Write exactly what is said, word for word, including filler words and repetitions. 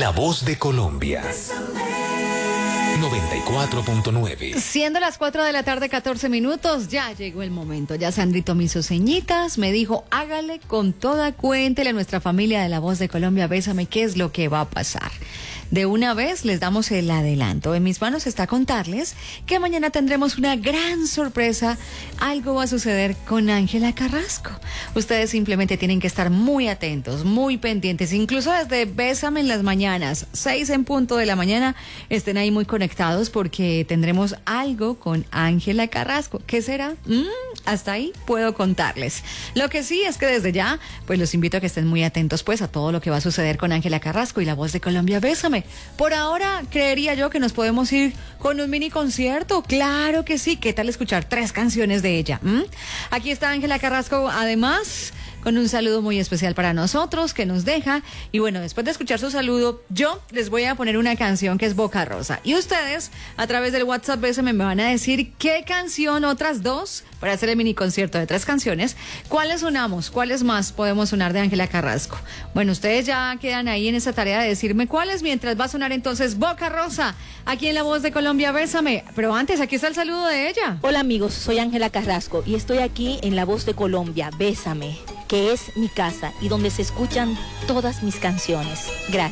La Voz de Colombia. noventa y cuatro punto nueve. Siendo las cuatro de la tarde, catorce minutos, ya llegó el momento. Ya Sandrito me hizo señitas, me dijo, hágale con toda, cuéntele a nuestra familia de La Voz de Colombia, bésame, qué es lo que va a pasar. De una vez les damos el adelanto. En mis manos está contarles que mañana tendremos una gran sorpresa. Algo va a suceder con Ángela Carrasco. Ustedes simplemente tienen que estar muy atentos, muy pendientes. Incluso desde Bésame en las mañanas, seis en punto de la mañana, estén ahí muy conectados porque tendremos algo con Ángela Carrasco. ¿Qué será? Mm, hasta ahí puedo contarles. Lo que sí es que desde ya, pues los invito a que estén muy atentos pues a todo lo que va a suceder con Ángela Carrasco y La Voz de Colombia, Bésame. Por ahora, creería yo que nos podemos ir con un mini concierto. Claro que sí. ¿Qué tal escuchar tres canciones de ella? ¿Mm? Aquí está Ángela Carrasco, además, con un saludo muy especial para nosotros que nos deja. Y bueno, después de escuchar su saludo, yo les voy a poner una canción que es Boca Rosa. Y ustedes, a través del WhatsApp Bésame, me van a decir qué canción, otras dos, para hacer el mini concierto de tres canciones. ¿Cuáles sonamos? ¿Cuáles más podemos sonar de Ángela Carrasco? Bueno, ustedes ya quedan ahí en esa tarea de decirme cuáles, mientras va a sonar entonces Boca Rosa, aquí en La Voz de Colombia, Bésame. Pero antes, aquí está el saludo de ella. Hola amigos, soy Ángela Carrasco y estoy aquí en La Voz de Colombia, Bésame, que es mi casa y donde se escuchan todas mis canciones. Gracias.